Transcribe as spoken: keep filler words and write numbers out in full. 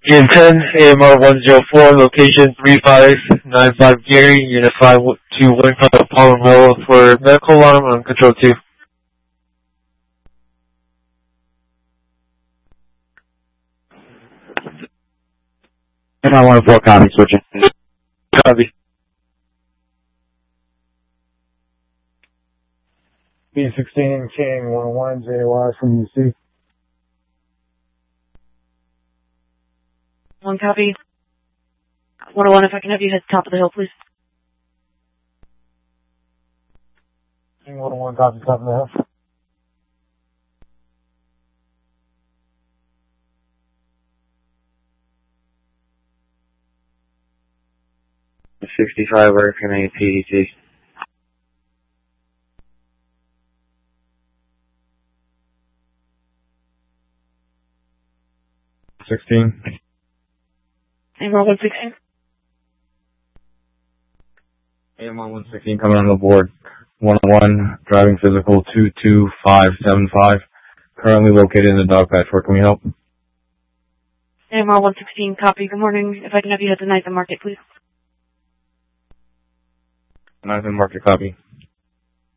Unit ten, A M R one zero four, location three five nine five Gary, Unit five two one five Palmer Mill for medical alarm on control two. A M R one oh four, copy, switching. Copy. B sixteen, King one oh one, J Y from U C. One copy. one oh one, if I can have you hit the top of the hill, please. King one oh one, copy, top of the hill. sixty-five, working a P D T. sixteen. A M R one sixteen. A M R one sixteen coming on the board. one oh one, driving physical two two five seven five. Currently located in the dog patch. Where can we help? A M R one sixteen, copy. Good morning. If I can have you hit the ninth and Market, please. ninth and Market, copy.